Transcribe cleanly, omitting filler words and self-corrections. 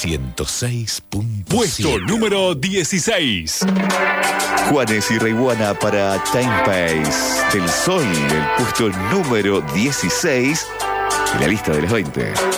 106.7. Puesto número 16. Juanes y Reiguana para Time Pace del Sol, el puesto número 16 en la lista de los 20.